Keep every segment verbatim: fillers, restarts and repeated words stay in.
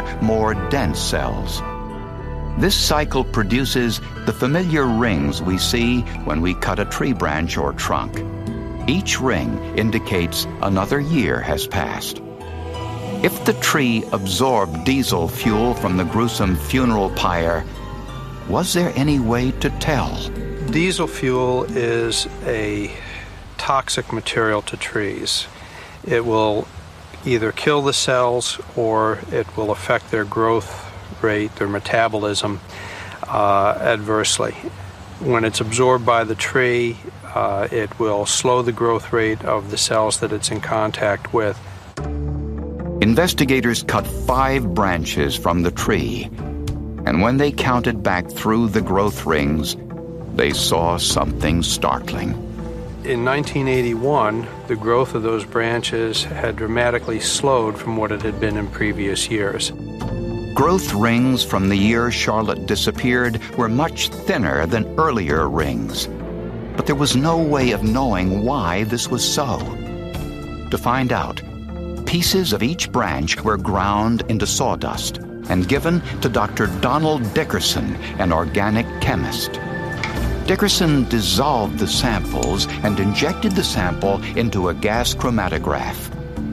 more dense cells. This cycle produces the familiar rings we see when we cut a tree branch or trunk. Each ring indicates another year has passed. If the tree absorbed diesel fuel from the gruesome funeral pyre, was there any way to tell? Diesel fuel is a toxic material to trees. It will either kill the cells or it will affect their growth rate, their metabolism, uh, adversely. When it's absorbed by the tree, uh, it will slow the growth rate of the cells that it's in contact with. Investigators cut five branches from the tree, and when they counted back through the growth rings, they saw something startling. In nineteen eighty-one, the growth of those branches had dramatically slowed from what it had been in previous years. Growth rings from the year Charlotte disappeared were much thinner than earlier rings, but there was no way of knowing why this was so. To find out, pieces of each branch were ground into sawdust and given to Doctor Donald Dickerson, an organic chemist. Dickerson dissolved the samples and injected the sample into a gas chromatograph.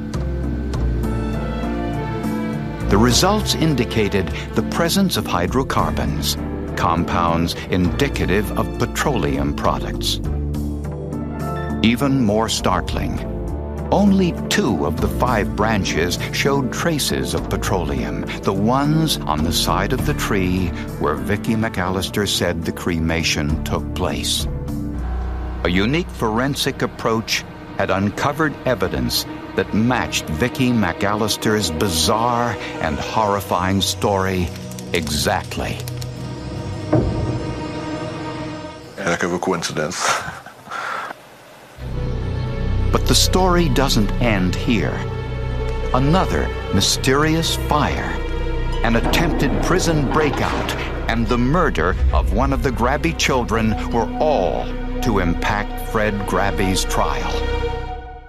The results indicated the presence of hydrocarbons, compounds indicative of petroleum products. Even more startling, only two of the five branches showed traces of petroleum, the ones on the side of the tree where Vicki McAllister said the cremation took place. A unique forensic approach had uncovered evidence that matched Vicki McAllister's bizarre and horrifying story exactly. Heck of a coincidence. But the story doesn't end here. Another mysterious fire, an attempted prison breakout, and the murder of one of the Grabby children were all to impact Fred Grabby's trial.